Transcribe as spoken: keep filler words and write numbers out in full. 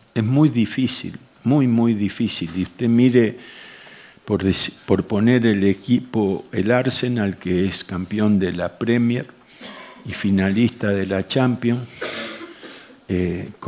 es muy difícil, muy, muy difícil. Y usted mire, por, por poner el equipo, el Arsenal, que es campeón de la Premier y finalista de la Champions, eh,